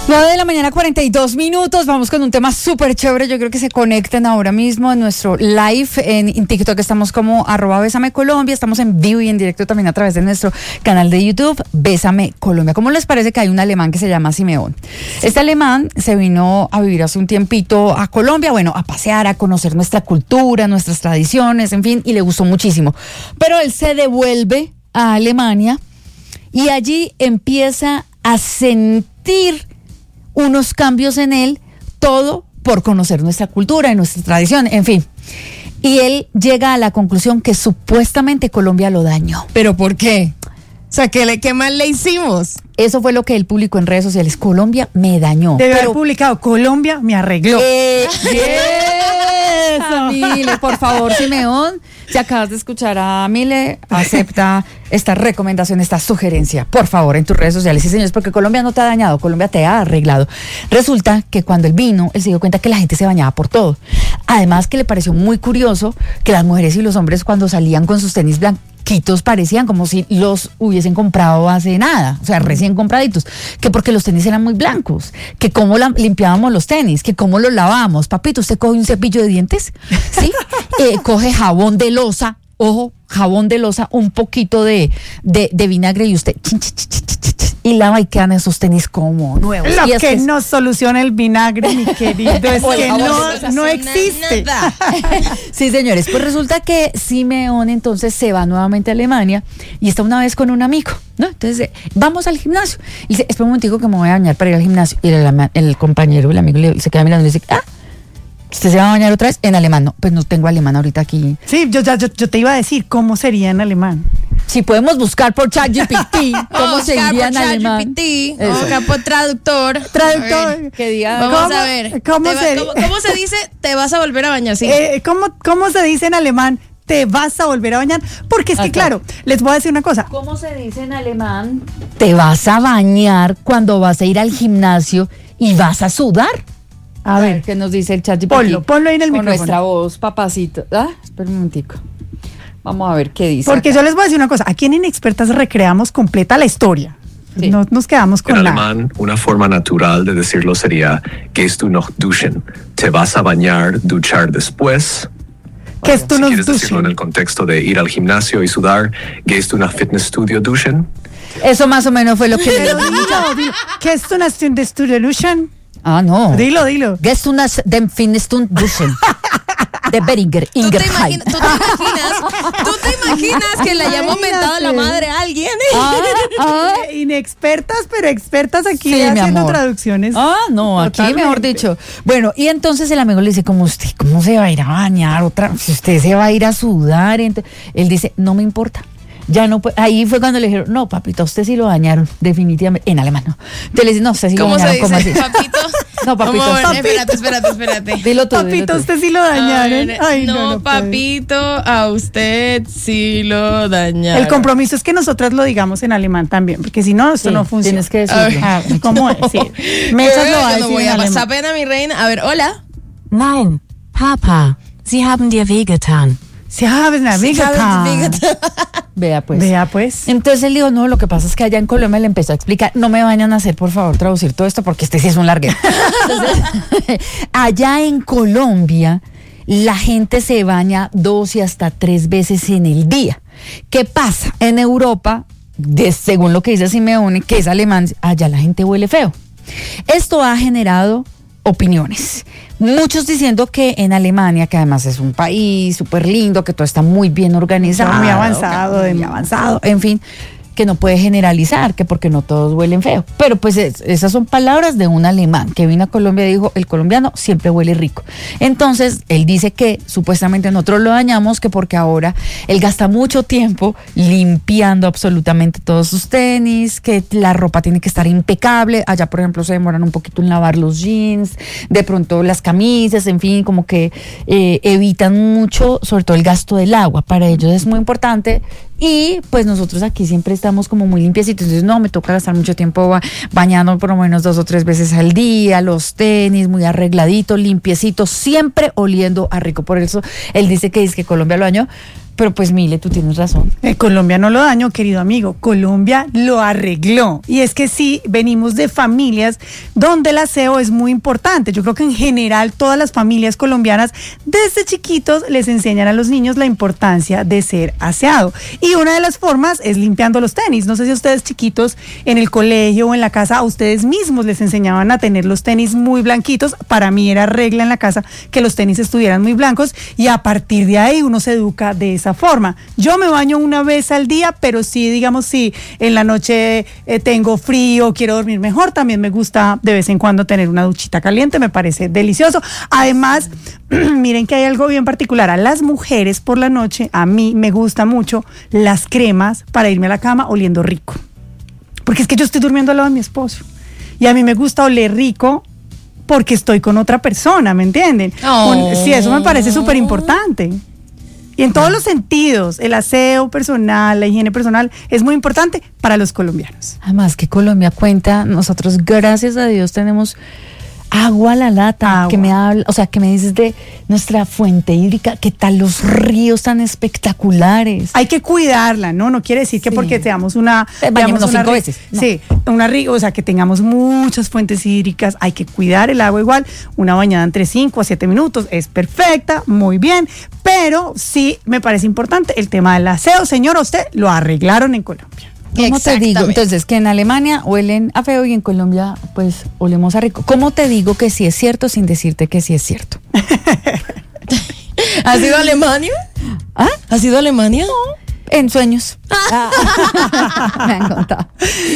9:42 a.m. Vamos con un tema súper chévere. Yo creo que se conecten ahora mismo en nuestro live en TikTok. Estamos como @BésameColombia. Estamos en vivo y en directo también a través de nuestro canal de YouTube, Bésame Colombia. ¿Cómo les parece que hay un alemán que se llama Simeón? Este alemán se vino a vivir hace un tiempito a Colombia, bueno, a pasear, a conocer nuestra cultura, nuestras tradiciones, en fin, y le gustó muchísimo. Pero él se devuelve a Alemania y allí empieza a sentir unos cambios en él, todo por conocer nuestra cultura y nuestra tradición, en fin. Y él llega a la conclusión que supuestamente Colombia lo dañó. ¿Pero por qué? O sea, ¿qué mal le hicimos? Eso fue lo que él publicó en redes sociales. Colombia me dañó. Debe haber publicado, Colombia me arregló. Mile, por favor, Simeón, si acabas de escuchar a Mile, acepta esta recomendación, esta sugerencia, por favor, en tus redes sociales. Sí, señores, porque Colombia no te ha dañado, Colombia te ha arreglado. Resulta que cuando él vino, él se dio cuenta que la gente se bañaba por todo. Además que le pareció muy curioso que las mujeres y los hombres cuando salían con sus tenis blanquitos parecían como si los hubiesen comprado hace nada, o sea, recién compraditos, que porque los tenis eran muy blancos, que cómo limpiábamos los tenis, que cómo los lavábamos. Papito, ¿usted coge un cepillo de dientes? ¿Sí? Coge jabón de loza, ojo, jabón de loza, un poquito de vinagre y usted y lava y quedan esos tenis como nuevos. Lo y que no soluciona el vinagre, mi querido, es que no existe. Sí, señores, pues resulta que Simeón entonces se va nuevamente a Alemania y está una vez con un amigo, ¿no? Entonces, vamos al gimnasio. Y dice, espera un momentico que me voy a bañar para ir al gimnasio. Y el compañero, el amigo, se queda mirando y le dice, ¿usted se va a bañar otra vez? En alemán. No, pues no tengo alemán ahorita aquí. Sí, yo te iba a decir, ¿cómo sería en alemán? Si podemos buscar por ChatGPT, ¿cómo se diría en alemán? Vamos a buscar por traductor. Traductor. ¿Qué día? Vamos a ver. ¿Cómo se dice? Te vas a volver a bañar, sí. ¿Cómo se dice en alemán? Te vas a volver a bañar. Porque es que, claro, les voy a decir una cosa. ¿Cómo se dice en alemán? Te vas a bañar cuando vas a ir al gimnasio y vas a sudar. A ver, ¿qué nos dice el ChatGPT? Ponlo ahí en el micrófono. Con nuestra voz, papacito. Espera un momentico. Vamos a ver qué dice. Porque acá. yo les voy a decir una cosa. Aquí en Inexpertas recreamos completa la historia. Sí. No nos quedamos con nada. En alemán, una forma natural de decirlo sería gehst du noch duschen? Te vas a bañar, duchar después. Gehst du noch quieres decirlo en duschen? el contexto de ir al gimnasio y sudar, gehst du nach Fitnessstudio duschen? Eso más o menos fue lo que le Pero dilo. Gehst du nach Fitnessstudio duschen? no. Dilo. Gehst du nach dem Fitnessstudio duschen? De Beringer, ¿Tú te imaginas que le hayamos mentado la madre a alguien? Inexpertas, pero expertas aquí Sí, haciendo traducciones. No, aquí Totalmente. mejor dicho. Bueno, y entonces el amigo le dice, como usted, ¿cómo se va a ir a bañar otra? Si usted se va a ir a sudar. Él dice, no me importa. Ya no, ahí fue cuando le dijeron, no, papito, a usted sí lo dañaron, definitivamente, en alemán, no. Entonces le dice, no, usted sí lo dañaron. ¿Cómo se dice? ¿Cómo así? Papito. No, papito. Espérate. Dilo tú. Papito, usted sí lo dañaron. Ay, no, puede. papito, a usted sí lo dañaron. El compromiso es que nosotras lo digamos en alemán también, porque si no, esto Sí, no funciona. tienes que decirlo. ¿Cómo es? Sí. Mechas lo va a Yo no decir voy en a alemán. pasar pena, mi reina. A ver, hola. Nein, Papa, Sie haben dir wehgetan. Se haben una amiga acá. Vea pues. Entonces él dijo, no, lo que pasa es que allá en Colombia le empezó a explicar, no me vayan a hacer, por favor, traducir todo esto porque este sí es un larguero. Entonces, allá en Colombia, la gente se baña 2 y hasta 3 veces en el día. ¿Qué pasa? En Europa, según lo que dice Simeone, que es alemán, allá la gente huele feo. Esto ha generado opiniones. Muchos diciendo que en Alemania, que además es un país súper lindo, que todo está muy bien organizado, muy avanzado, en fin, que no puede generalizar, que porque no todos huelen feo. Pero pues esas son palabras de un alemán que vino a Colombia y dijo, el colombiano siempre huele rico. Entonces, él dice que supuestamente nosotros lo dañamos, que porque ahora él gasta mucho tiempo limpiando absolutamente todos sus tenis, que la ropa tiene que estar impecable. Allá, por ejemplo, se demoran un poquito en lavar los jeans, de pronto las camisas, en fin, como que evitan mucho, sobre todo el gasto del agua. Para ellos es muy importante. Y pues nosotros aquí siempre estamos como muy limpiecitos, entonces no, me toca gastar mucho tiempo bañando por lo menos 2 o 3 veces al día, los tenis muy arregladitos, limpiecitos, siempre oliendo a rico. Por eso él dice que Colombia lo bañó. Pero pues Mile, tú tienes razón. Colombia no lo dañó, querido amigo, Colombia lo arregló. Y es que sí, venimos de familias donde el aseo es muy importante. Yo creo que en general todas las familias colombianas desde chiquitos les enseñan a los niños la importancia de ser aseado. Y una de las formas es limpiando los tenis. No sé si ustedes chiquitos en el colegio o en la casa a ustedes mismos les enseñaban a tener los tenis muy blanquitos. Para mí era regla en la casa que los tenis estuvieran muy blancos y a partir de ahí uno se educa de esa forma. Yo me baño una vez al día, pero sí, digamos, si en la noche tengo frío, quiero dormir mejor, también me gusta de vez en cuando tener una duchita caliente, me parece delicioso. Además, miren que hay algo bien particular, a las mujeres por la noche, a mí me gusta mucho las cremas para irme a la cama oliendo rico, porque es que yo estoy durmiendo al lado de mi esposo y a mí me gusta oler rico porque estoy con otra persona, ¿me entienden? Sí, eso me parece súper importante. Y en todos los sentidos, el aseo personal, la higiene personal es muy importante para los colombianos. Además que Colombia cuenta, nosotros gracias a Dios tenemos agua a la lata, que me habla, o sea, que me dices de nuestra fuente hídrica, ¿qué tal los ríos tan espectaculares? Hay que cuidarla, ¿no? No quiere decir que porque seamos bañémonos 5 veces. No. Sí, o sea, que tengamos muchas fuentes hídricas, hay que cuidar el agua igual, una bañada entre 5 a 7 minutos es perfecta, muy bien, pero sí me parece importante el tema del aseo, señor, usted lo arreglaron en Colombia. ¿Cómo te digo? Entonces, que en Alemania huelen a feo y en Colombia, pues, olemos a rico. ¿Cómo te digo que sí es cierto sin decirte que sí es cierto? ¿Has ido a Alemania? ¿Ah? ¿Has ido a Alemania? No, en sueños. Me han contado.